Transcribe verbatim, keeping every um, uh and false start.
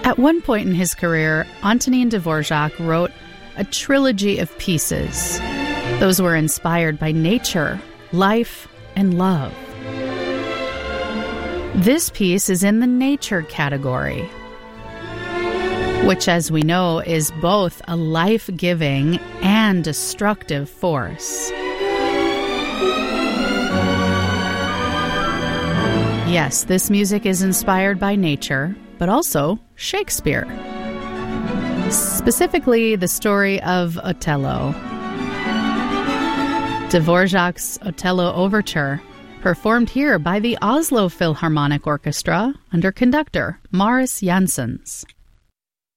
At one point in his career, Antonin Dvorak wrote a trilogy of pieces. Those were inspired by nature, life, and love. This piece is in the nature category, which, as we know, is both a life-giving and destructive force. Yes, this music is inspired by nature, but also Shakespeare. Specifically, the story of Otello. Dvorak's Otello Overture, performed here by the Oslo Philharmonic Orchestra under conductor Mariss Jansons.